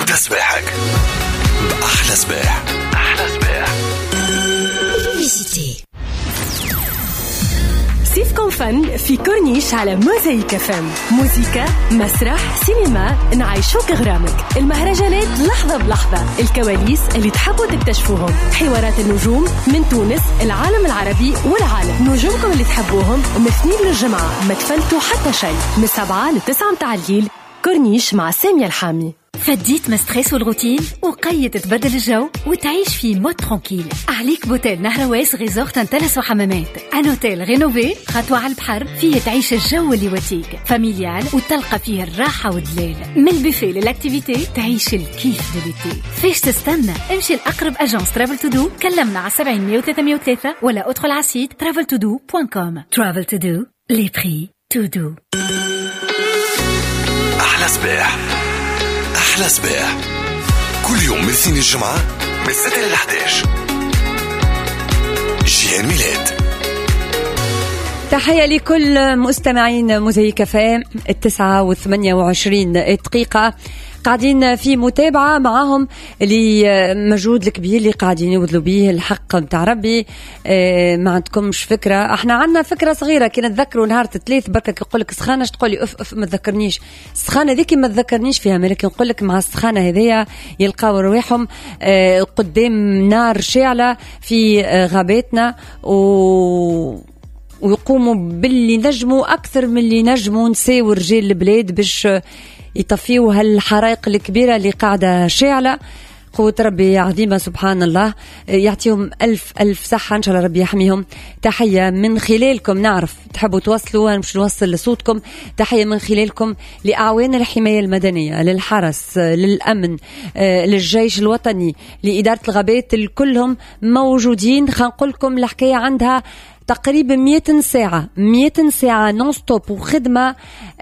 جودة صباحك بأحلى صباح. صيفكم فن في كورنيش على موزايك فم. موسيقى، مسرح، سينما، نعيشوك غرامك. المهرجانات لحظة بلحظة، الكواليس اللي تحبوا تكتشفوهم، حوارات النجوم من تونس، العالم العربي والعالم. نجومكم اللي تحبوهم من اثنين للجمعة، ما تفلتوا حتى شيء. من 7 ل 9 متاع الليل، كورنيش مع سامية الحامي. فديت مستريس والروتين وقيت تبدل الجو وتعيش في مود ترانكيل. عليك بوتيل نهرواس ريزورت انتلس وحمامات، ان اوتيل رينوفي خطوة على البحر، فيه تعيش الجو اللي يواتيك، فاميليال وتلقى فيه الراحة والدلال. من البوفيه للاكتيفيتي تعيش الكيف دليتي. فيش تستنى؟ امشي لأقرب اجانس ترافل تو دو، كلمنا على 70 100 303 ولا ادخل على سيت traveltodo.com. Travel to do, les prix to do. أحلى صباح كل يوم من الاثنين الجمعة من 6 ل 11. جيان ميلاد. تحية لكل مستمعين موزايك فام. 9:28 دقيقة قاعدين في متابعة معهم اللي مجهود الكبير اللي قاعدين يوضلوا به الحق متاع ربي. ما عندكمش فكرة، احنا عندنا فكرة صغيرة كي نتذكروا نهار 3 بركة يقول لك سخانة تقولي اف ما تذكرنيش السخانة ذيك، ما تذكرنيش فيها، لكن نقول لك مع السخانة هذيا يلقاو رواحهم قدام نار شاعلة في غاباتنا ويقوموا باللي نجموا أكثر من اللي نجموا نساو رجال البلاد باش يطفيوا هالحرائق الكبيرة اللي قاعدة شاعلة. قوة ربي عظيمة سبحان الله، يعطيهم ألف صحة إن شاء الله ربي يحميهم. تحية من خلالكم، نعرف تحبوا توصلوا، مش نوصل لصوتكم. تحية من خلالكم لأعوان الحماية المدنية، للحرس، للأمن، للجيش الوطني، لإدارة الغابات، الكلهم موجودين. خنقول لكم الحكاية عندها تقريبا 100 ساعة نون ستوب وخدمة،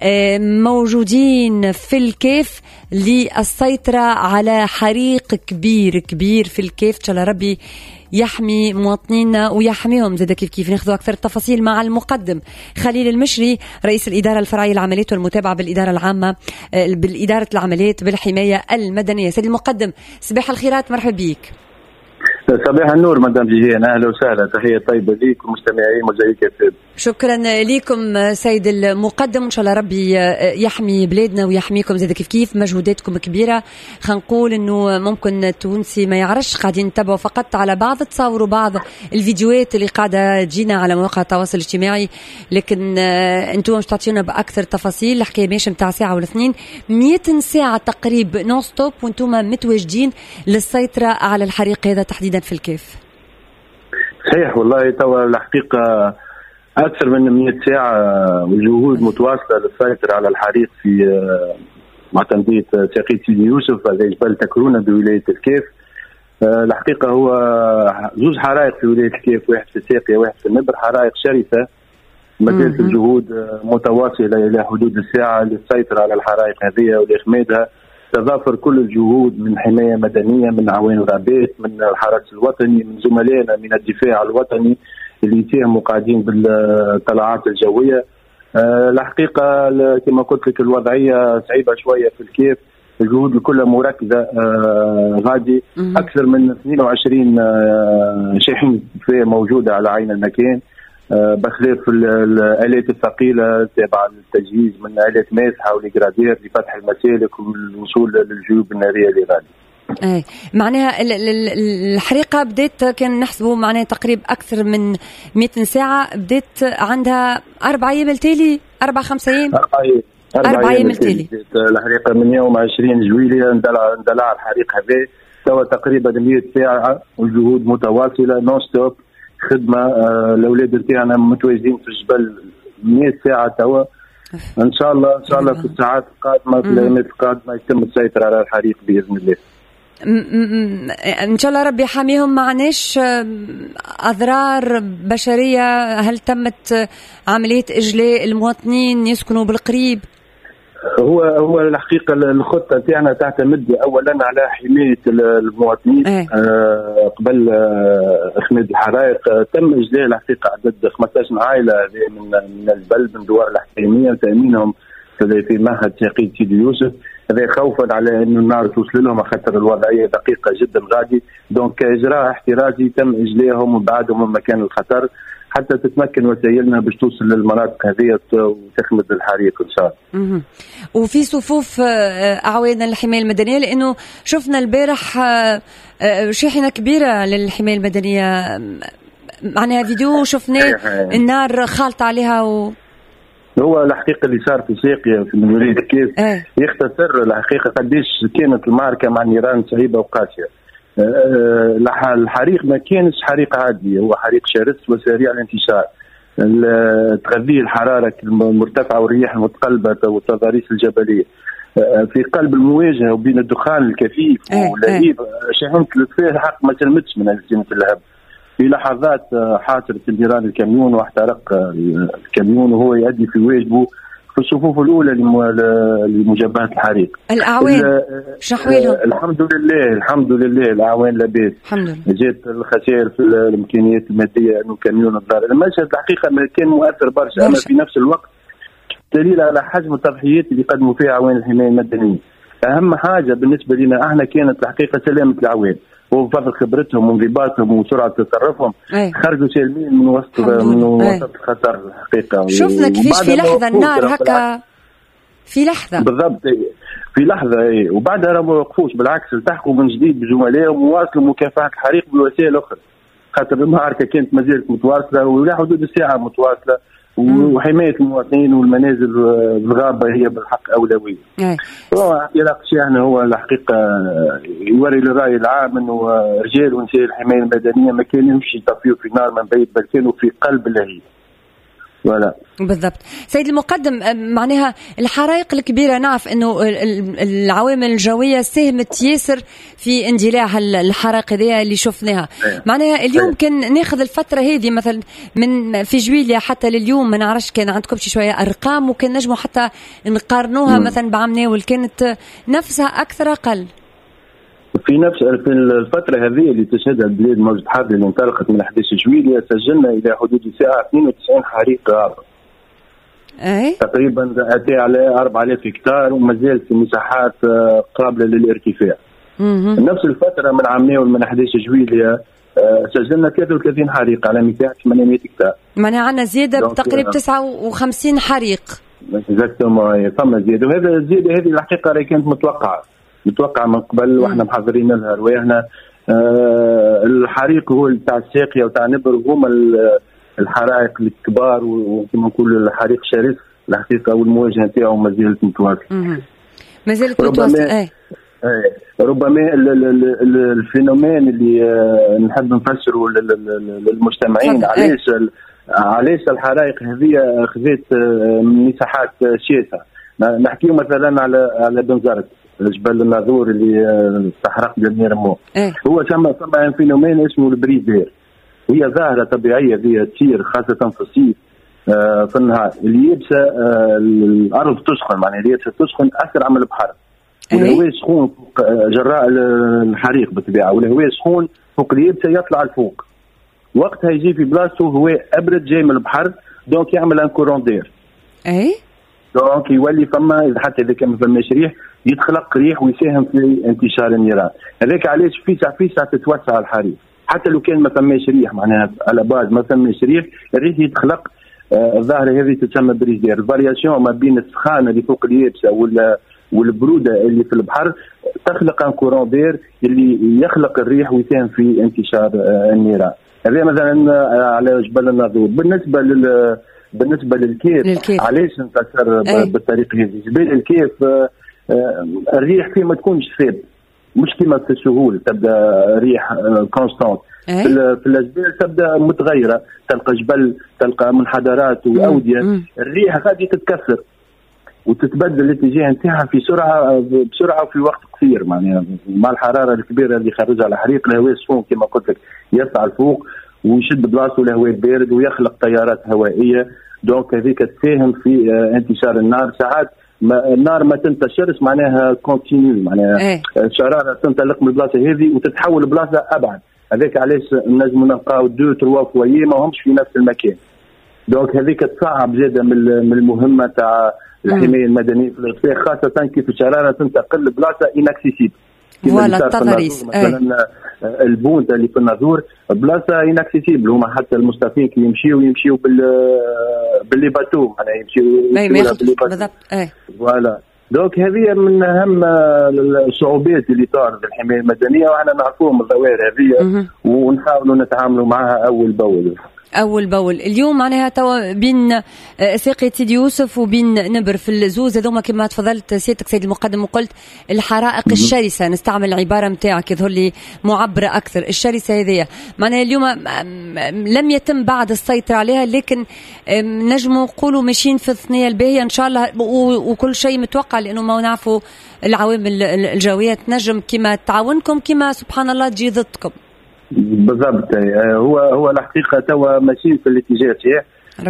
موجودين في الكيف للسيطرة على حريق كبير في الكيف. إن شاء الله ربي يحمي مواطنينا ويحميهم. زاد كيف ناخذوا أكثر التفاصيل مع المقدم خليل المشري، رئيس الإدارة الفرعية للعمليات والمتابعة بالإدارة العامة بالإدارة العمليات بالحماية المدنية. سيد المقدم صباح الخيرات، مرحبا بيك. صباح النور مدام جيهان، اهلا وسهلا، تحيه طيبه ليك ومستمعين موزايك فام. شكرا لكم سيد المقدم، وان شاء الله ربي يحمي بلادنا ويحميكم. زاد كيف مجهوداتكم كبيره. خنقول انه ممكن التونسي ما يعرفش، قاعدين نتابعوا فقط على بعض، تصوروا بعض الفيديوهات اللي قاعده تجينا على مواقع التواصل الاجتماعي، لكن انتم مش تعطيونا باكثر تفاصيل. الحكايه ماشيه نتاع ساعه ولا 2، 100 ساعه تقريبا نون ستوب، وانتم متواجدين للسيطره على الحريق هذا تحديدا في الكيف. صحيح والله، توا الحقيقة أكثر من 100 ساعة وجهود متواصلة للسيطرة على الحريق في معتمدية ساقية سيدي يوسف على جبل تكرونة بولاية الكيف. الحقيقة هو 2 حرائق في ولاية الكيف، واحد في ساقية واحد في النبر، حرائق شرسة. ما زالت الجهود متواصلة إلى حدود الساعة للسيطرة على الحرائق هذه ولإخمادها. تضافر كل الجهود من حماية مدنية، من عوان الغابات، من الحرس الوطني، من زملائنا من الدفاع الوطني اللي يساهموا قاعدين بالطلعات الجوية. الحقيقة كما قلت لك الوضعية صعيبة شوية في الكيف، الجهود كلها مركزة. غادي أكثر من 22 شاحن موجودة على عين المكان، بخلاف الآلات الثقيلة تابعة للتجهيز من آلات ماسحة والجرادير لفتح المسالك والوصول للجيوب النارية اللي غادي. معناها الحريقة بدأت كان نحسبوا معناها تقريبا أكثر من 100 ساعة، بدأت عندها 4 أيام التالي، 4-5 أيام. 4 أيام التالي. الحريقة من يوم 20 جويلية اندلع الحريق هذا. توا تقريبا 100 ساعة والجهود متواصلة نون ستوب خدمة. الأولاد نتاعنا متواجدين في الجبل 100 ساعة توا. إن شاء الله في الساعات القادمة في الأيام القادمة يتم السيطرة على الحريق بإذن الله. إن شاء الله ربي حاميهم. معناش أضرار بشرية؟ هل تمت عملية إجلاء المواطنين يسكنوا بالقريب؟ هو الحقيقة الخطة تاعنا تعتمد أولا على حماية المواطنين. قبل إخماد الحرائق تم إجلاء الحقيقة عدد 15 عائلة من الجبل من دوار الاحتيامية وتأمينهم في معهد ساقية سيدي يوسف. هذا خوفا على انه النار توصل لهم، خاطر الوضعيه دقيقه جدا غادي. دونك اجراء احترازي تم اجلائهم وابعادهم من مكان الخطر حتى تتمكن وسائلنا باش توصل للمناطق هذه وتخمد الحريق ان شاء الله. وفي صفوف اعوان الحمايه المدنيه، لانه شفنا البارح شاحنه كبيره للحمايه المدنيه، معناها فيديو شفناه النار خالطه عليها هو الحقيقه اللي صار في ساقية في مديريه كيف يختصر الحقيقه قديش كانت المعركه مع النيران صعيبه وقاسيه. الحريق ما كانش حريق عادي، هو حريق شرس وسريع الانتشار. تغذيه الحراره المرتفعه والرياح المتقلبه والتضاريس الجبليه في قلب المواجهه وبين الدخان الكثيف واللهيب. شاحنه الاطفاء الحق ما سلمتش من هزيمه اللهب. في لحظات حاصرت النيران الكاميون واحترق الكاميون وهو يؤدي في واجبه في الصفوف الاولى لمجابهه الحريق. الاعوان شحوالهم الحمد لله الاعوان لاباس. جات الخسائر في الامكانيات الماديه انه كاميون الضار. المشهد الحقيقه ما كان مؤثر برشا، اما في نفس الوقت دليل على حجم التضحيات اللي قدموا فيها اعوان الحمايه المدنيه. اهم حاجه بالنسبه لنا احنا كانت الحقيقه سلامه الاعوان وبفضل خبرتهم وانضباطهم وسرعه تصرفهم خرجوا سالمين من وسط الخطر الحقيقه. شفنا كيفاش في لحظه النار هكا في لحظه بالضبط في لحظه وبعدها ما وقفوش، بالعكس التحقوا من جديد بزملائهم وواصلوا مكافحه الحريق بوسائل اخرى، خاطر المعركه كانت ما زالت متواصله ولا حدود الساعه متواصله وحمايه المواطنين والمنازل الغابه هي بالحق اولويه. هو اعتراف شاحنه هو الحقيقه يوري للراي العام انه رجال ونساء الحمايه المدنيه ما كانوش يطفيوا في نار من بعيد بل كانوا في قلب اللهيب. ولا بالضبط. سيد المقدم، معناها الحرائق الكبيرة نعرف أنه العوامل الجوية ساهمت ياسر في اندلاع الحرائق هذه اللي شفناها. معناها اليوم كان ناخذ الفترة هذه مثلا من في جويليا حتى لليوم، ما نعرفش كان عندكم شوية أرقام وكان نجموا حتى نقارنوها مثلا بعمناول كانت نفسها أكثر أقل؟ في نفس الفترة هذه اللي تشهدها البلاد موجة حرب اللي انطلقت من أحداث جويليا سجلنا إلى حدود الساعة 92 حريق غابة. تقريبا أتى على 4000 هكتار وما زال في مساحات قابلة للارتفاع. نفس الفترة من عمناول من أحداث جويليا سجلنا 33 حريق على مساحة 800 هكتار. معناها عندنا زيادة بتقريبا 59 حريق. اكزاكتومون ثم زيادة، وهذا الزيادة هذه الحقيقة كانت متوقعة من قبل واحنا محضرين لها رواحنا. الحريق هو تاع الساقية وتاع نبر هما الحرائق الكبار وكما نقول الحريق شرس الحقيقة والمواجهة نتاعو ما زالت متواصلة. ما زالت متواصلة. ربما الفينومين اللي نحب نفسره للمجتمعين علاش الحرائق هذه اخذت مساحات شاسعة. نحكيو مثلا على بنزرت جبل الناظور اللي استحرق جميع الموت. هو ثم فينومين اسمه البريدير، هي ظاهرة طبيعية ذي تصير خاصة في الصيف في النهار اللي يبسى الأرض تسخن، معناها اللي يبسى تسخن أسرع من البحر والهواء سخون جراء الحريق بالطبيعة، والهواء سخون فوق اللي يبسى يطلع لفوق، وقتها يجي في بلاصته هواء أبرد جاي من البحر دونك يعمل ان كورون دير. دونك يولي فما حتى اذا كان ما فماش ريح يتخلق ريح ويساهم في انتشار النيران. هذاك علاش فيسع تتوسع الحريق حتى لو كان ما فماش ريح، معناها على باز ما فماش ريح الريح يتخلق. الظاهره هذه تسمى بريزير، الفارياسيون ما بين السخانه اللي فوق اليابسه والبروده اللي في البحر تخلق ان كورون دير اللي يخلق الريح ويساهم في انتشار النيران. هذا مثلا على جبل الناظور. بالنسبه للكيف علاش انتشر بالطريقه هذه؟ جبال الكيف الريح فيه ما تكونش ثابت، مش كما في السهول تبدا ريح كونستانت. في الجبال تبدا متغيره، تلقى جبل تلقى منحدرات واوديه، الريح غادي تتكسر وتتبدل الاتجاه نتاعها بسرعه وفي وقت قصير، معناها مع الحراره الكبيره اللي خرجها الحريق الهواء السخون كما قلت لك يسعى الفوق ويشد بلاصه الهواء البارد ويخلق تيارات هوائيه، دونك هذيك تساهم في انتشار النار. ساعات النار ما تنتشرش معناها كونتينيو، معناها الشراره تنطلق من البلاصه هذه وتتحول لبلاصه ابعد. هذاك علاش نجموا نلقاو 2-3 فوايي ما همش في نفس المكان، دونك هذيك تصعب زاده من المهمه تاع الحمايه المدنيه في الاطفاء، خاصه كيف الشراره تنتقل لبلاصه اناكسيسيبل. ولا التضاريس مثلا البونت اللي في الناظور بلاصه اناكسيسيبل، هما حتى المستفيد كي يمشيوا باللي باتو معناها يمشيوا بالضبط. فوالا دوك هذه من اهم الصعوبات اللي طارت الحمايه المدنيه، واحنا نعرفوهم الظواهر هذه ونحاولوا نتعاملوا معها اول باول. اليوم معناها توا بين ساقية سيدي يوسف وبين نبر في الزوز هذوما كما تفضلت سيادتك سيد المقدم وقلت الحرائق الشرسه، نستعمل العباره نتاعك يظهر لي معبره اكثر، الشرسه هذه معناها اليوم لم يتم بعد السيطره عليها، لكن نجموا نقولوا ماشيين في الثنيه الباهيه ان شاء الله، وكل شيء متوقع لانه ما نعرفوا العوامل الجويه تنجم كما تعاونكم كما سبحان الله تجي ضدكم. بالضبط. هو الحقيقه توا ماشيين في الاتجاه صحيح.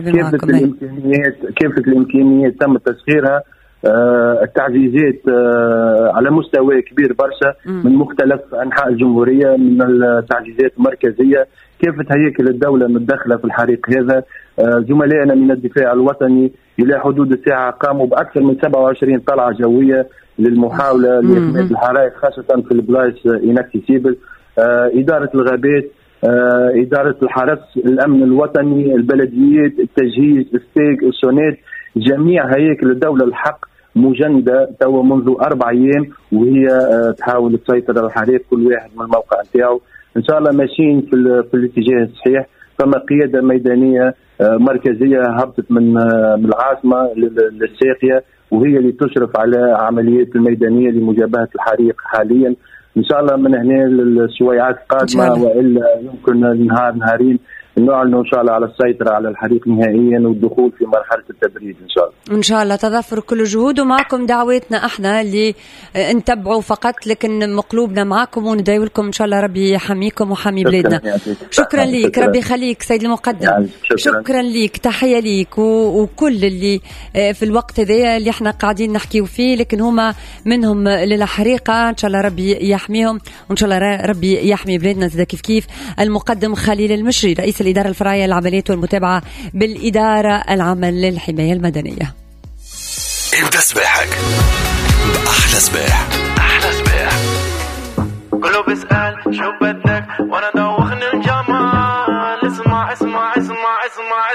كيف الامكانيات تم تسخيرها، التعزيزات على مستوى كبير برشا من مختلف انحاء الجمهوريه، من التعزيزات المركزيه، كيف هيكل الدوله متدخله في الحريق هذا. زملائنا من الدفاع الوطني الى حدود الساعه قاموا باكثر من 27 طلعه جويه للمحاوله لحمايه الحرائق خاصه في البلايص اناكسيسيبل. إدارة الغابات، إدارة الحرس، الأمن الوطني، البلديات، التجهيز، الستيك، السونات، جميع هياكل الدولة الحق مجندة توا منذ 4 أيام، وهي تحاول تسيطر على الحريق كل واحد من الموقع نتاعو. إن شاء الله ماشيين في الاتجاه الصحيح. فما قيادة ميدانية مركزية هبطت من العاصمة للساقية، وهي اللي تشرف على عمليات الميدانية لمجابهة الحريق حاليا. إن شاء الله من هنا للسويعات القادمة، وإلا يمكن نهارين نعلن إن شاء الله على السيطرة على الحريق نهائيا والدخول في مرحلة التبريد إن شاء الله. إن شاء الله تظفر كل جهود، ومعكم دعواتنا إحنا اللي نتبعوا فقط، لكن مقلوبنا معكم ونداولكم إن شاء الله. ربي يحميكم وحمي بلادنا. شكرا ليك، ربي يخليك سيد المقدم. شكرا ليك، تحية ليك وكل اللي في الوقت هذا اللي إحنا قاعدين نحكيو فيه، لكن هما منهم للحريقة. إن شاء الله ربي يحميهم، وإن شاء الله ربي يحمي بلادنا. زي كيف المقدم خليل المشري رئيس الإدارة الفرعية للعمليات والمتابعة بالإدارة العامة للحماية المدنية. ابدأ سباحك بأحلى سباح.